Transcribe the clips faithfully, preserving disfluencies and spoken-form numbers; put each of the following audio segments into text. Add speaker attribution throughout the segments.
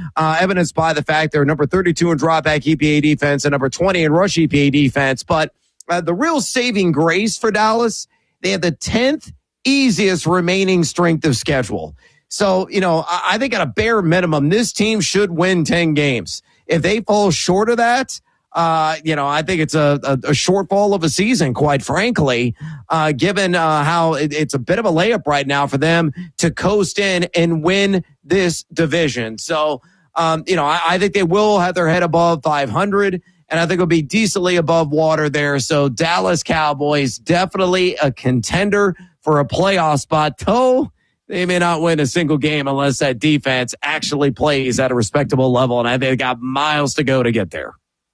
Speaker 1: uh, evidenced by the fact they're number thirty-two in dropback E P A defense and number twenty in rush E P A defense. But uh, the real saving grace for Dallas, they have the tenth easiest remaining strength of schedule. So, you know, I, I think at a bare minimum, this team should win ten games. If they fall short of that, Uh, you know, I think it's a, a, a shortfall of a season, quite frankly, uh, given uh, how it, it's a bit of a layup right now for them to coast in and win this division. So, um, you know, I, I think they will have their head above five hundred, and I think it'll be decently above water there. So Dallas Cowboys, definitely a contender for a playoff spot, though they may not win a single game unless that defense actually plays at a respectable level, and I think they got miles to go to get there.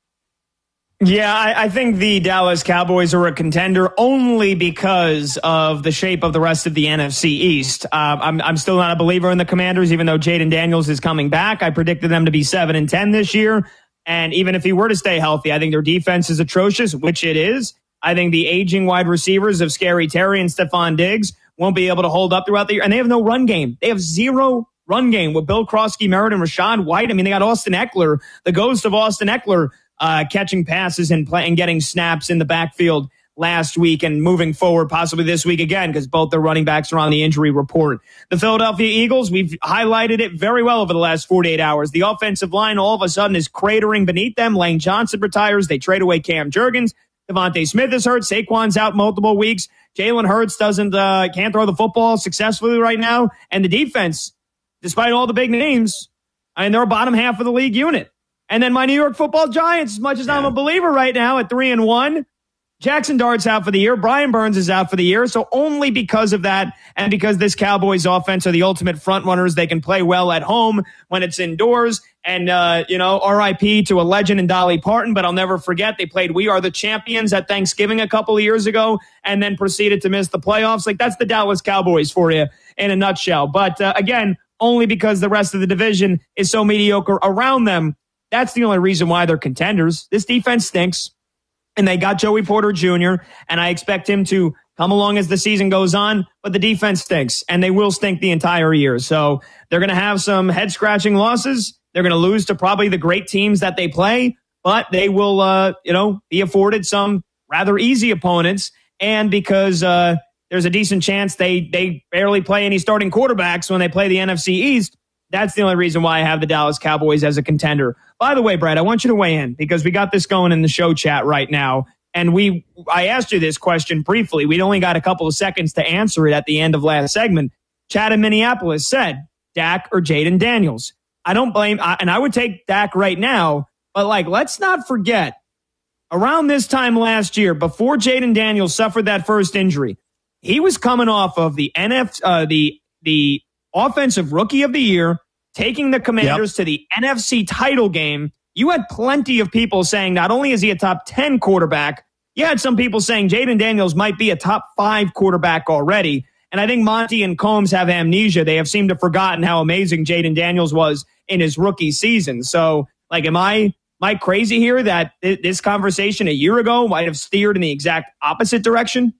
Speaker 2: Yeah, I, I think the Dallas Cowboys are a contender only because of the shape of the rest of the N F C East. Uh, I'm, I'm still not a believer in the Commanders, even though Jaden Daniels is coming back. I predicted them to be seven and ten this year. And even if he were to stay healthy, I think their defense is atrocious, which it is. I think the aging wide receivers of Scary Terry and Stephon Diggs won't be able to hold up throughout the year. And they have no run game. They have zero run game with Bill Krosky, Merritt, and Rachaad White. I mean, they got Austin Eckler, the ghost of Austin Eckler, Uh, catching passes and, play, and getting snaps in the backfield last week and moving forward possibly this week again because both their running backs are on the injury report. The Philadelphia Eagles, we've highlighted it very well over the last forty-eight hours. The offensive line all of a sudden is cratering beneath them. Lane Johnson retires. They trade away Cam Jurgens. Devontae Smith is hurt. Saquon's out multiple weeks. Jalen Hurts doesn't uh, can't throw the football successfully right now. And the defense, despite all the big names, I mean, they're a bottom half of the league unit. And then my New York Football Giants, as much as yeah. I'm a believer right now at three and one, Jackson Dart's out for the year. Brian Burns is out for the year. So only because of that and because this Cowboys offense are the ultimate front runners, they can play well at home when it's indoors. And, uh, you know, R I P to a legend in Dolly Parton, but I'll never forget they played We Are the Champions at Thanksgiving a couple of years ago and then proceeded to miss the playoffs. Like, that's the Dallas Cowboys for you in a nutshell. But, uh, again, only because the rest of the division is so mediocre around them. That's the only reason why they're contenders. This defense stinks, and they got Joey Porter Junior, and I expect him to come along as the season goes on, but the defense stinks, and they will stink the entire year. So they're going to have some head-scratching losses. They're going to lose to probably the great teams that they play, but they will, uh, you know, be afforded some rather easy opponents, and because uh, there's a decent chance they, they barely play any starting quarterbacks when they play the N F C East, that's the only reason why I have the Dallas Cowboys as a contender. By the way, Brad, I want you to weigh in because we got this going in the show chat right now. And we, I asked you this question briefly. We'd only got a couple of seconds to answer it at the end of last segment. Chad in Minneapolis said, Dak or Jaden Daniels. I don't blame, I, and I would take Dak right now. But like, let's not forget, around this time last year, before Jaden Daniels suffered that first injury, he was coming off of the N F, uh, the the. Offensive Rookie of the Year, taking the Commanders yep. to the N F C title game. You had plenty of people saying not only is he a top ten quarterback, you had some people saying Jaden Daniels might be a top five quarterback already. And I think Monty and Combs have amnesia. They have seemed to have forgotten how amazing Jaden Daniels was in his rookie season. So, like, am I, am I crazy here that th- this conversation a year ago might have steered in the exact opposite direction?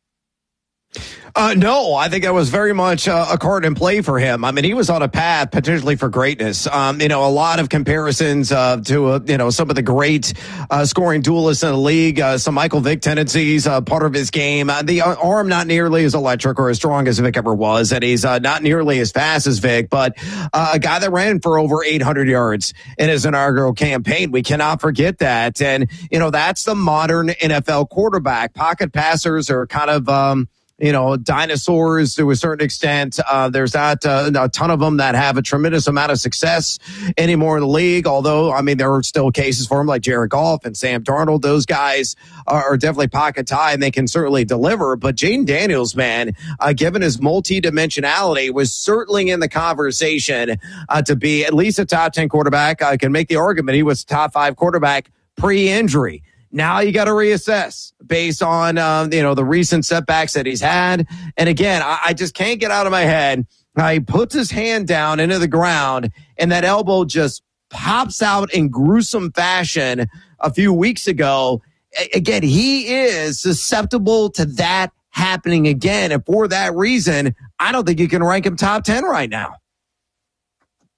Speaker 1: Uh, no, I think that was very much uh, a card in play for him. I mean, he was on a path potentially for greatness. Um, you know, a lot of comparisons uh, to, uh, you know, some of the great uh, scoring duelists in the league, uh, some Michael Vick tendencies, uh, part of his game. Uh, the arm not nearly as electric or as strong as Vick ever was, and he's uh, not nearly as fast as Vick, but uh, a guy that ran for over eight hundred yards in his inaugural campaign. We cannot forget that. And, you know, that's the modern N F L quarterback. Pocket passers are kind of, um, you know, dinosaurs to a certain extent. Uh, there's not uh, a ton of them that have a tremendous amount of success anymore in the league. Although, I mean, there are still cases for them like Jared Goff and Sam Darnold. Those guys are, are definitely pocket tie and they can certainly deliver. But Jaden Daniels, man, uh, given his multi-dimensionality, was certainly in the conversation uh, to be at least a top ten quarterback. I can make the argument he was a top five quarterback pre-injury. Now you got to reassess based on, um, you know, the recent setbacks that he's had. And again, I, I just can't get out of my head. Uh, he puts his hand down into the ground and that elbow just pops out in gruesome fashion a few weeks ago. A- again, he is susceptible to that happening again. And for that reason, I don't think you can rank him top ten right now.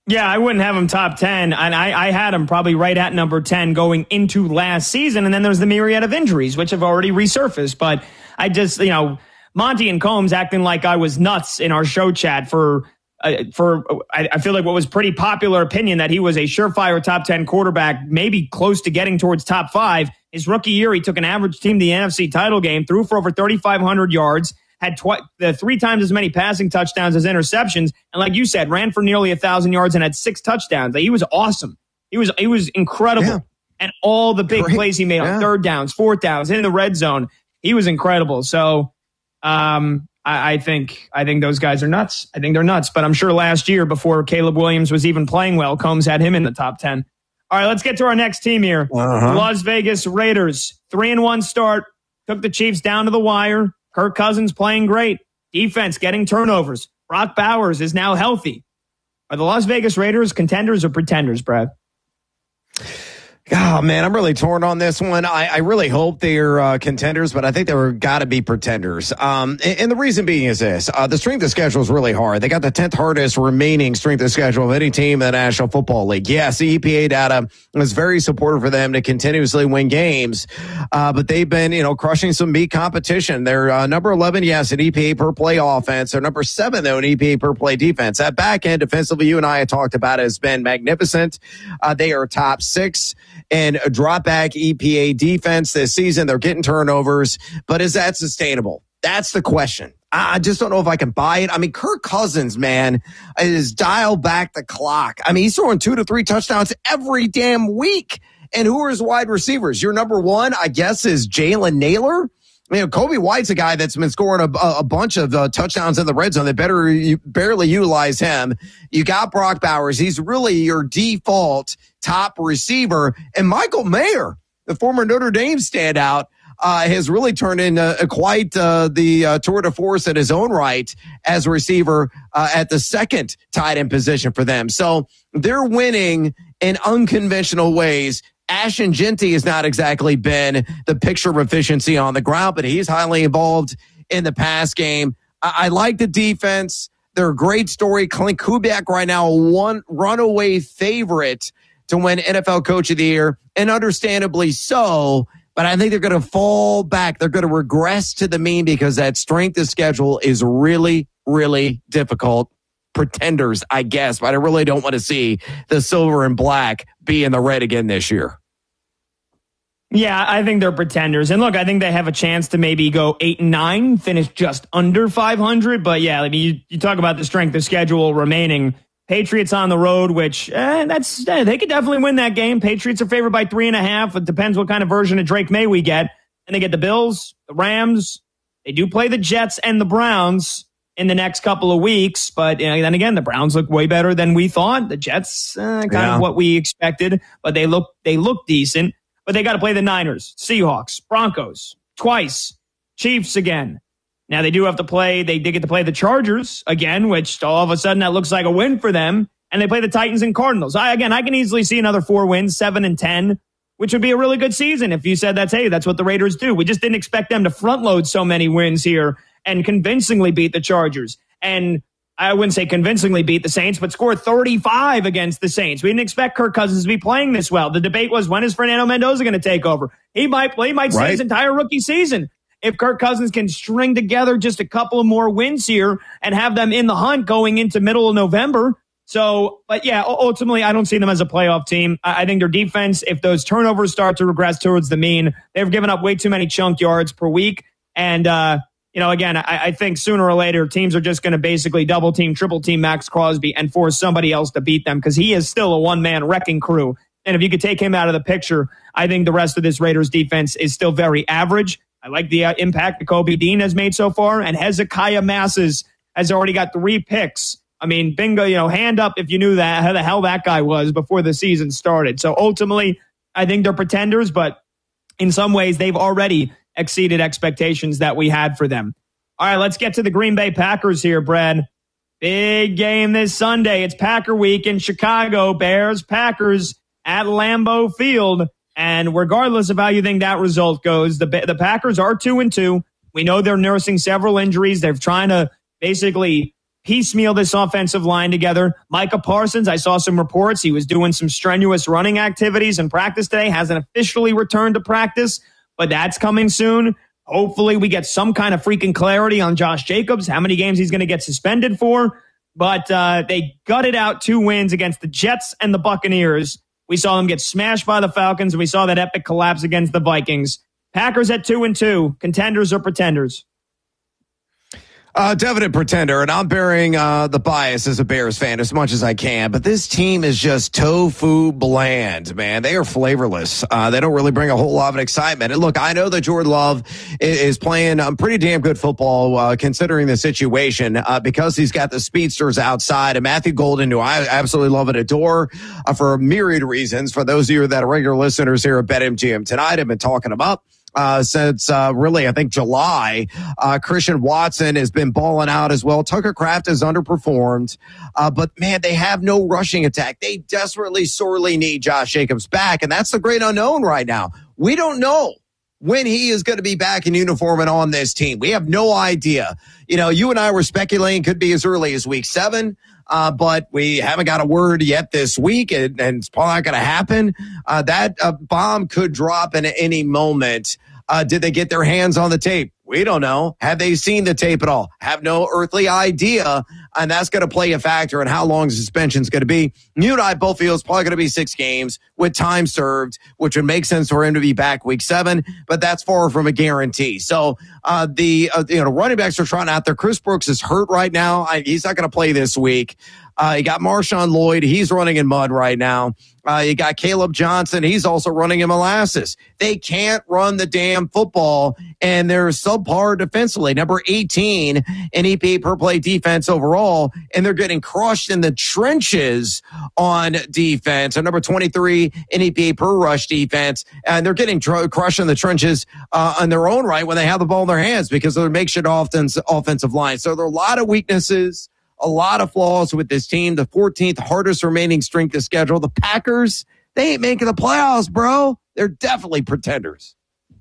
Speaker 2: Yeah, I wouldn't have him top ten, and I, I had him probably right at number ten going into last season, and then there's the myriad of injuries, which have already resurfaced. But I just, you know, Monty and Combs acting like I was nuts in our show chat for, uh, for I, I feel like what was pretty popular opinion that he was a surefire top ten quarterback, maybe close to getting towards top five. His rookie year, he took an average team to the N F C title game, threw for over thirty-five hundred yards, had twi- the three times as many passing touchdowns as interceptions, and like you said, ran for nearly a thousand yards and had six touchdowns. Like, he was awesome. He was he was incredible, yeah. And all the big Great. plays he made yeah. on third downs, fourth downs, in the red zone, he was incredible. So, um, I, I think I think those guys are nuts. I think they're nuts. But I'm sure last year, before Caleb Williams was even playing well, Combs had him in the top ten. All right, let's get to our next team here. Uh-huh. The Las Vegas Raiders, three and one start, took the Chiefs down to the wire. Kirk Cousins playing great. Defense getting turnovers. Brock Bowers is now healthy. Are the Las Vegas Raiders contenders or pretenders, Brad?
Speaker 1: Oh, man, I'm really torn on this one. I, I really hope they're uh, contenders, but I think they're got to be pretenders. Um, and, and the reason being is this. Uh, the strength of schedule is really hard. They got the tenth hardest remaining strength of schedule of any team in the National Football League. Yes, the E P A data is very supportive for them to continuously win games, uh, but they've been, you know, crushing some meat competition. They're uh, number eleven, yes, in E P A per play offense. They're number seven, though, in E P A per play defense. That back end defensively, you and I have talked about, has been magnificent. Uh, they are top six and a drop back E P A defense this season. They're getting turnovers, but is that sustainable? That's the question. I just don't know if I can buy it. I mean, Kirk Cousins, man, is dial back the clock. I mean, he's throwing two to three touchdowns every damn week. And who are his wide receivers? Your number one, I guess, is Jalen Naylor. You know, Kobe White's a guy that's been scoring a, a bunch of uh, touchdowns in the red zone. They better you barely utilize him. You got Brock Bowers. He's really your default top receiver. And Michael Mayer, the former Notre Dame standout, uh, has really turned into uh, quite uh, the uh, tour de force in his own right as a receiver uh, at the second tight end position for them. So they're winning in unconventional ways. Ashton Jeanty has not exactly been the picture of efficiency on the ground, but he's highly involved in the pass game. I, I like the defense. They're a great story. Clint Kubiak right now, one runaway favorite to win N F L Coach of the Year, and understandably so. But I think they're going to fall back. They're going to regress to the mean because that strength of schedule is really, really difficult. Pretenders, I guess, but I really don't want to see the silver and black be in the red again this year.
Speaker 2: Yeah, I think they're pretenders. And look, I think they have a chance to maybe go eight and nine, finish just under five hundred. But yeah, I mean, you, you talk about the strength of schedule remaining. Patriots on the road, which eh, that's eh, they could definitely win that game. Patriots are favored by three and a half. It depends what kind of version of Drake May we get. And they get the Bills, the Rams. They do play the Jets and the Browns in the next couple of weeks. But you know, then again, the Browns look way better than we thought. The Jets, uh, kind yeah. of what we expected, but they look they look decent. But they got to play the Niners, Seahawks, Broncos twice, Chiefs again. Now they do have to play. They did get to play the Chargers again, which all of a sudden that looks like a win for them. And they play the Titans and Cardinals. I, again, I can easily see another four wins, seven and ten, which would be a really good season if you said that's hey, that's what the Raiders do. We just didn't expect them to front load so many wins here and convincingly beat the Chargers. And I wouldn't say convincingly beat the Saints, but score thirty-five against the Saints. We didn't expect Kirk Cousins to be playing this well. The debate was, when is Fernando Mendoza going to take over? He might play, he might
Speaker 1: right.
Speaker 2: stay his entire rookie season. If Kirk Cousins can string together just a couple of more wins here and have them in the hunt going into middle of November. So, but yeah, ultimately, I don't see them as a playoff team. I think their defense, if those turnovers start to regress towards the mean, they've given up way too many chunk yards per week. And, uh, you know, again, I, I think sooner or later, teams are just going to basically double team, triple team Max Crosby and force somebody else to beat them because he is still a one-man wrecking crew. And if you could take him out of the picture, I think the rest of this Raiders defense is still very average. I like the uh, impact that Kobe Dean has made so far, and Hezekiah Masses has already got three picks. I mean, bingo, you know, hand up if you knew that, how the hell that guy was before the season started. So ultimately, I think they're pretenders, but in some ways, they've already exceeded expectations that we had for them. All right, let's get to the Green Bay Packers here, Brad. Big game this Sunday. It's Packer week in Chicago. Bears, Packers at Lambeau Field. And regardless of how you think that result goes, the the Packers are two and two. We know they're nursing several injuries. They're trying to basically piecemeal this offensive line together. Micah Parsons, I saw some reports. He was doing some strenuous running activities in practice today. Hasn't officially returned to practice, but that's coming soon. Hopefully we get some kind of freaking clarity on Josh Jacobs, how many games he's going to get suspended for. But uh, they gutted out two wins against the Jets and the Buccaneers. We saw them get smashed by the Falcons, and we saw that epic collapse against the Vikings. Packers at two and two. Contenders or pretenders?
Speaker 1: Uh, definite pretender, and I'm bearing uh, the bias as a Bears fan as much as I can, but this team is just tofu bland, man. They are flavorless. Uh, they don't really bring a whole lot of excitement. And look, I know that Jordan Love is, is playing um, pretty damn good football uh, considering the situation uh, because he's got the speedsters outside, and Matthew Golden, who I absolutely love and adore uh, for a myriad of reasons. For those of you that are regular listeners here at BetMGM tonight, I've been talking him up. Uh, since, uh, really, I think July, uh, Christian Watson has been balling out as well. Tucker Kraft has underperformed. Uh, but man, they have no rushing attack. They desperately, sorely need Josh Jacobs back. And that's the great unknown right now. We don't know when he is going to be back in uniform and on this team. We have no idea. You know, you and I were speculating could be as early as week seven. Uh, but we haven't got a word yet this week, and, and it's probably not going to happen. Uh, that uh, bomb could drop in any moment. Uh, did they get their hands on the tape? We don't know. Have they seen the tape at all? Have no earthly idea. And that's going to play a factor in how long the suspension is going to be. You and I both feel it's probably going to be six games with time served, which would make sense for him to be back week seven, but that's far from a guarantee. So, uh, the, uh, you know, running backs are trying out there. Chris Brooks is hurt right now. I, he's not going to play this week. Uh, you got Marshawn Lloyd. He's running in mud right now. Uh, you got Caleb Johnson. He's also running in molasses. They can't run the damn football, and they're subpar defensively. Number eighteen in E P A per play defense overall, and they're getting crushed in the trenches on defense. And number twenty-three in E P A per rush defense, and they're getting tr- crushed in the trenches uh, on their own right when they have the ball in their hands because of their makeshift offense, offensive line. So there are a lot of weaknesses. A lot of flaws with this team. The fourteenth hardest remaining strength of schedule. The Packers, they ain't making the playoffs, bro. They're definitely pretenders.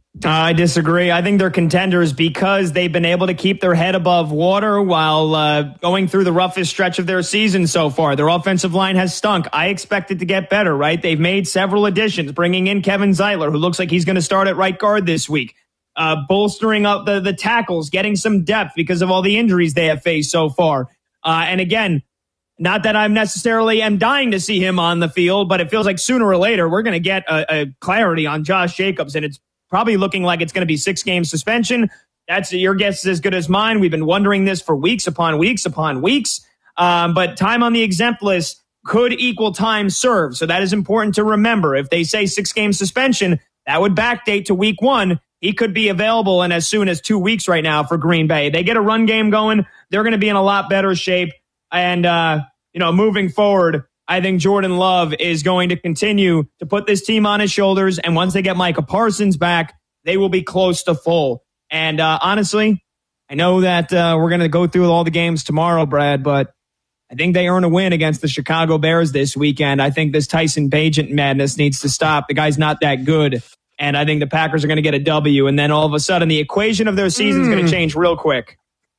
Speaker 2: I disagree. I think they're contenders because they've been able to keep their head above water while uh, going through the roughest stretch of their season so far. Their offensive line has stunk. I expect it to get better, right? They've made several additions, bringing in Kevin Zeitler, who looks like he's going to start at right guard this week, uh, bolstering up the, the tackles, getting some depth because of all the injuries they have faced so far. Uh, and again, not that I'm necessarily am dying to see him on the field, but it feels like sooner or later we're going to get a, a clarity on Josh Jacobs, and it's probably looking like it's going to be six game suspension. That's your guess is as good as mine. We've been wondering this for weeks upon weeks upon weeks. Um, but time on the exempt list could equal time served, so that is important to remember. If they say six game suspension, that would backdate to week one. He could be available in as soon as two weeks right now for Green Bay. They get a run game going, they're going to be in a lot better shape. And, uh, you know, moving forward, I think Jordan Love is going to continue to put this team on his shoulders. And once they get Micah Parsons back, they will be close to full. And uh, honestly, I know that uh, we're going to go through all the games tomorrow, Brad, but I think they earn a win against the Chicago Bears this weekend. I think this Tyson Bagent madness needs to stop. The guy's not that good. And I think the Packers are going to get a W. And then all of a sudden, the equation of their season is mm. going to change real quick.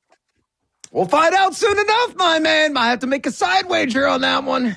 Speaker 1: We'll find out soon enough, my man. I have to make a side wager on that one.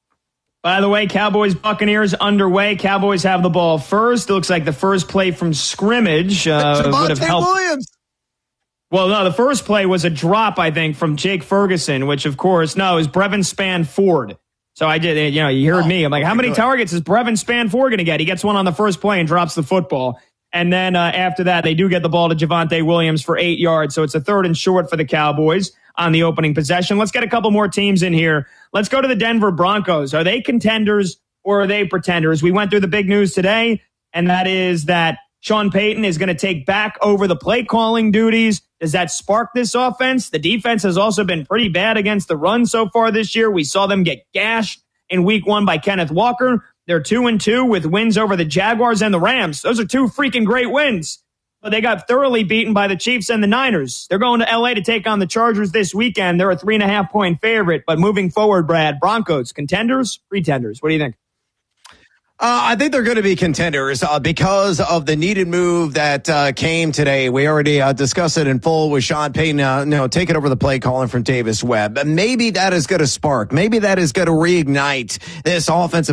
Speaker 2: By the way, Cowboys-Buccaneers underway. Cowboys have the ball first. It looks like the first play from scrimmage uh, would have helped.
Speaker 1: Williams.
Speaker 2: Well, no, the first play was a drop, I think, from Jake Ferguson, which, of course, no, it was Brevin Spann-Ford. So I did, you know, you heard oh, me. I'm like, how many good. targets is Brevin Spann-Ford going to get? He gets one on the first play and drops the football. And then uh, after that, they do get the ball to Javonte Williams for eight yards. So it's a third and short for the Cowboys on the opening possession. Let's get a couple more teams in here. Let's go to the Denver Broncos. Are they contenders or are they pretenders? We went through the big news today, and that is that Sean Payton is going to take back over the play calling duties. Does that spark this offense? The defense has also been pretty bad against the run so far this year. We saw them get gashed in week one by Kenneth Walker. They're two and two with wins over the Jaguars and the Rams. Those are two freaking great wins. But they got thoroughly beaten by the Chiefs and the Niners. They're going to L A to take on the Chargers this weekend. They're a three and a half point favorite. But moving forward, Brad, Broncos, contenders, pretenders. What do you think?
Speaker 1: Uh, I think they're going to be contenders uh, because of the needed move that uh, came today. We already uh, discussed it in full with Sean Payton, uh, you know, taking over the play calling from Davis Webb. Maybe that is going to spark. Maybe that is going to reignite this offensive